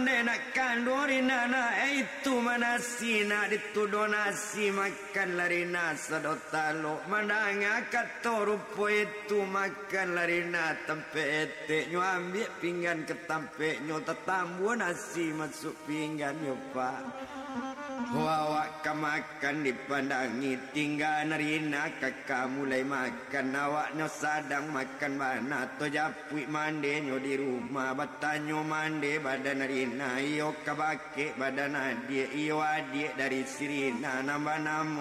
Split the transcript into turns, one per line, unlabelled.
pandai nak kandorina na itu manasina ditu donasi makan larina sadotalo mandanga katorupo itu makan larina tempe ete nyo ambil pinggan ke tampe nyo tetambu nasi masuk pinggan nyo pak awak makan dipandangi tinggal narina kakak mulai makan awak nyo sadang makan mana to japui mande nyo di rumah batanyo mande badan narina iyo kabake badan adik iyo adik dari sirina nambah nama